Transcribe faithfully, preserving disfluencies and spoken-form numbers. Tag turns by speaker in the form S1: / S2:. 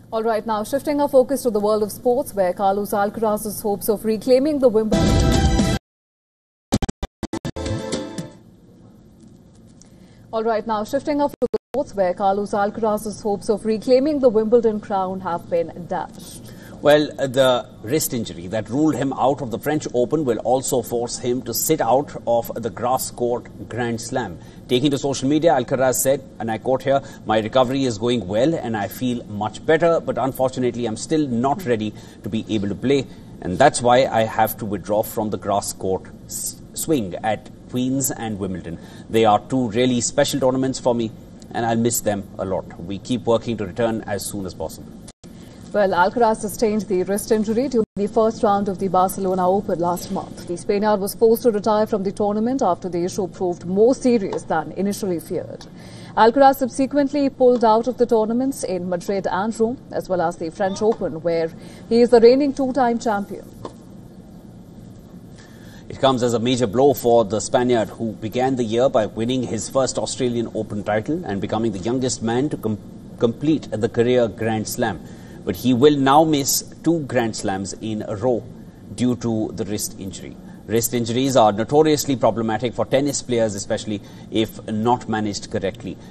S1: All right, now shifting our focus to the world of sports, where Carlos Alcaraz's hopes of reclaiming the Wimbledon. All right, now shifting our focus to sports, where Carlos Alcaraz's hopes of reclaiming the Wimbledon crown have been dashed.
S2: Well, the wrist injury that ruled him out of the French Open will also force him to sit out of the grass court Grand Slam. Taking to social media, Alcaraz said, and I quote here, "My recovery is going well and I feel much better, but unfortunately I'm still not ready to be able to play, and that's why I have to withdraw from the grass court swing at Queen's and Wimbledon. They are two really special tournaments for me and I'll miss them a lot. We keep working to return as soon as possible."
S1: Well, Alcaraz sustained the wrist injury during the first round of the Barcelona Open last month. The Spaniard was forced to retire from the tournament after the issue proved more serious than initially feared. Alcaraz subsequently pulled out of the tournaments in Madrid and Rome, as well as the French Open, where he is the reigning two-time champion.
S2: It comes as a major blow for the Spaniard, who began the year by winning his first Australian Open title and becoming the youngest man to com complete the career Grand Slam. But he will now miss two Grand Slams in a row due to the wrist injury. Wrist injuries are notoriously problematic for tennis players, especially if not managed correctly.